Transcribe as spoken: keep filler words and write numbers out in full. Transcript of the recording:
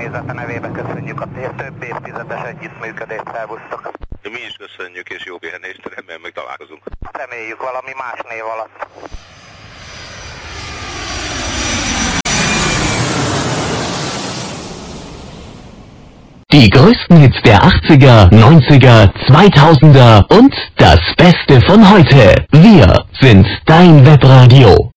személyzete nevében köszönjük a több évtizedes együttműködést, szervusztok. Mi is köszönjük, és jó pihenést, remélem meg találkozunk. Reméljük valami más név alatt. Die größten Hits der achtziger, neunziger, zweitausender und das Beste von heute. Wir sind dein Webradio.